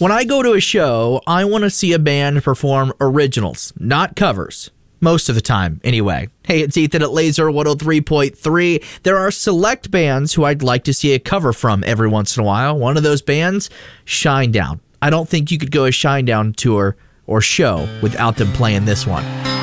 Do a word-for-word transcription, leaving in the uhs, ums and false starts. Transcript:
When I go to a show, I want to see a band perform originals, not covers. Most of the time, anyway. Hey, it's Ethan at Laser one oh three point three. There are select bands who I'd like to see a cover from every once in a while. One of those bands, Shinedown. I don't think you could go a Shinedown tour or show without them playing this one.